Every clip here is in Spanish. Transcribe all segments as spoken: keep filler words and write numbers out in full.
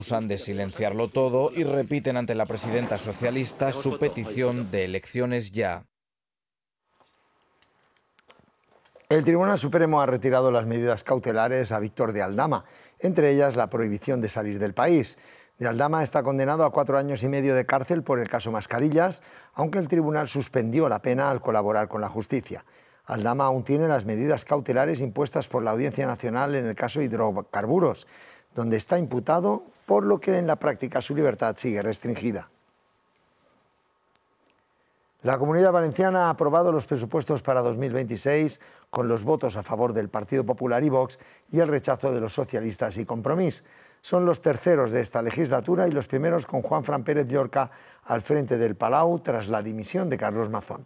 acusan de silenciarlo todo y repiten ante la presidenta socialista su petición de elecciones ya. El Tribunal Supremo ha retirado las medidas cautelares a Víctor de Aldama, entre ellas la prohibición de salir del país. De Aldama está condenado a cuatro años y medio de cárcel por el caso Mascarillas, aunque el tribunal suspendió la pena al colaborar con la justicia. Aldama aún tiene las medidas cautelares impuestas por la Audiencia Nacional en el caso Hidrocarburos, donde está imputado, por lo que en la práctica su libertad sigue restringida. La Comunidad Valenciana ha aprobado los presupuestos para dos mil veintiséis con los votos a favor del Partido Popular y Vox y el rechazo de los socialistas y Compromís. Son los terceros de esta legislatura y los primeros con Juanfran Pérez Llorca al frente del Palau tras la dimisión de Carlos Mazón.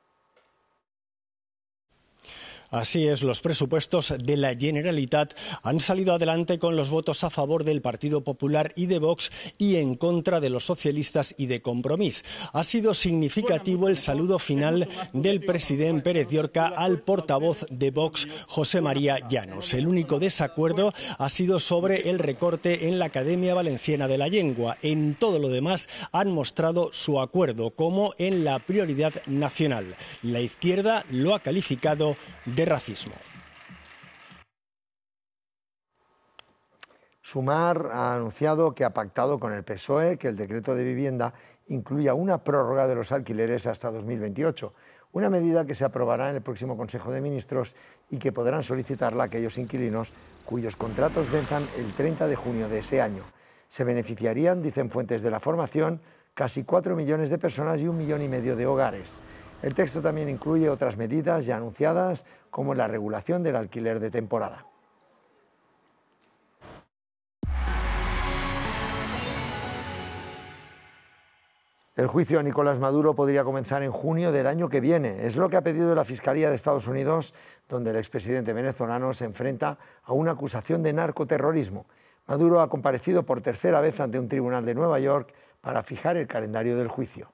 Así es, los presupuestos de la Generalitat han salido adelante con los votos a favor del Partido Popular y de Vox y en contra de los socialistas y de Compromís. Ha sido significativo el saludo final del presidente Pérez Llorca al portavoz de Vox, José María Llanos. El único desacuerdo ha sido sobre el recorte en la Academia Valenciana de la Llengua. En todo lo demás han mostrado su acuerdo, como en la prioridad nacional. La izquierda lo ha calificado de de racismo. Sumar ha anunciado que ha pactado con el P S O E que el decreto de vivienda incluya una prórroga de los alquileres hasta dos mil veintiocho, una medida que se aprobará en el próximo Consejo de Ministros y que podrán solicitarla aquellos inquilinos cuyos contratos venzan el treinta de junio de ese año. Se beneficiarían, dicen fuentes de la formación, casi cuatro millones de personas y un millón y medio de hogares. El texto también incluye otras medidas ya anunciadas, como la regulación del alquiler de temporada. El juicio a Nicolás Maduro podría comenzar en junio del año que viene. Es lo que ha pedido la Fiscalía de Estados Unidos, donde el expresidente venezolano se enfrenta a una acusación de narcoterrorismo. Maduro ha comparecido por tercera vez ante un tribunal de Nueva York para fijar el calendario del juicio.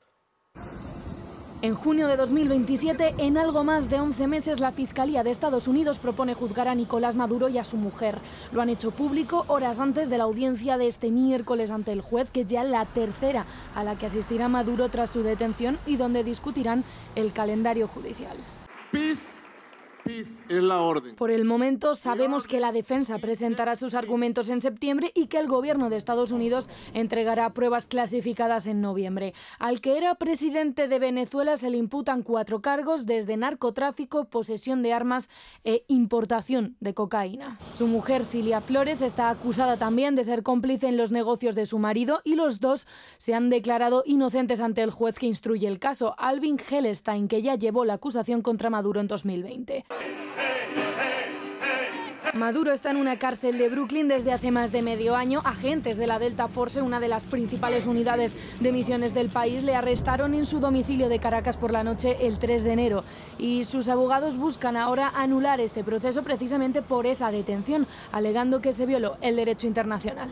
En junio de dos mil veintisiete, en algo más de once meses, la Fiscalía de Estados Unidos propone juzgar a Nicolás Maduro y a su mujer. Lo han hecho público horas antes de la audiencia de este miércoles ante el juez, que es ya la tercera a la que asistirá Maduro tras su detención y donde discutirán el calendario judicial. Peace. Es la orden. Por el momento sabemos que la defensa presentará sus argumentos en septiembre y que el gobierno de Estados Unidos entregará pruebas clasificadas en noviembre. Al que era presidente de Venezuela se le imputan cuatro cargos, desde narcotráfico, posesión de armas e importación de cocaína. Su mujer, Cilia Flores, está acusada también de ser cómplice en los negocios de su marido y los dos se han declarado inocentes ante el juez que instruye el caso, Alvin Helstein, que ya llevó la acusación contra Maduro en dos mil veinte. Maduro está en una cárcel de Brooklyn desde hace más de medio año. Agentes de la Delta Force, una de las principales unidades de misiones del país, le arrestaron en su domicilio de Caracas por la noche el tres de enero. Y sus abogados buscan ahora anular este proceso precisamente por esa detención, alegando que se violó el derecho internacional.